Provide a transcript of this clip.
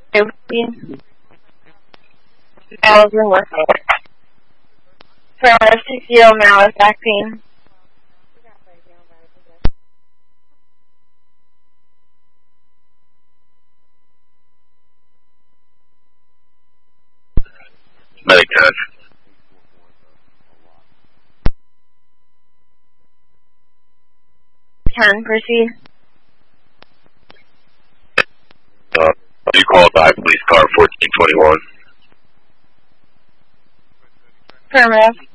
Proceed. Malice and work. Affirmative 60, malice, back pain. Medic 10. 10, proceed. You called by police car 1421. Affirmative.